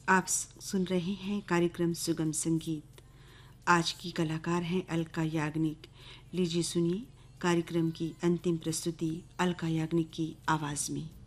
आप सुन रहे हैं कार्यक्रम सुगम संगीत। आज की कलाकार हैं अलका याग्निक। लीजिए सुनिए कार्यक्रम की अंतिम प्रस्तुति अलका याग्निक की आवाज में।